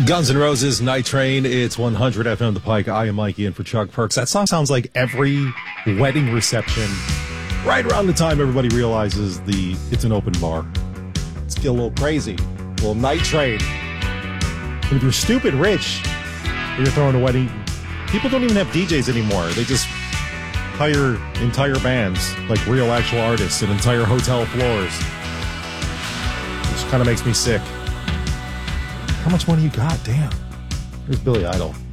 Guns N' Roses, Night Train. It's 100 FM The Pike. I am Mikey in for Chuck Perks. That song sounds like every wedding reception right around the time everybody realizes it's an open bar. It's get a little crazy. A little Night Train. And if you're stupid rich and you're throwing a wedding, people don't even have DJs anymore. They just hire entire bands, like real actual artists, and entire hotel floors. Which kind of makes me sick. How much money you got? Damn. Here's Billy Idol.